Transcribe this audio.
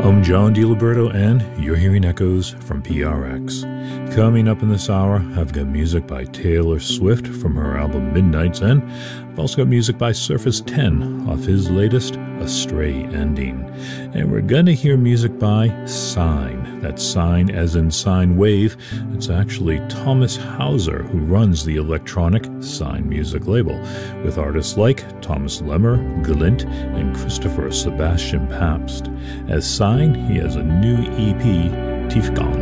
I'm John DiLiberto, and you're hearing echoes from PRX. Coming up in this hour, I've got music by Taylor Swift from her album Midnights, and I've also got music by Surface 10 off his latest Astray Ending. And we're going to hear music by Sine. That's Sine as in sine wave. It's actually Thomas Hauser who runs the electronic Sine music label, with artists like Thomas Lemmer, Glint, and Christopher Sebastian Pabst. As Sine, he has a new EP, Tiefgang.